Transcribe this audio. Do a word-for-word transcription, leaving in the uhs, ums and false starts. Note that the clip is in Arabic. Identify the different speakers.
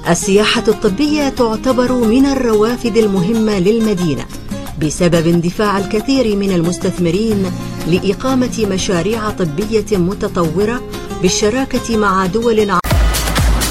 Speaker 1: السياحة الطبية تعتبر من الروافد المهمة للمدينة بسبب اندفاع الكثير من المستثمرين لإقامة مشاريع طبية متطورة بالشراكة مع دول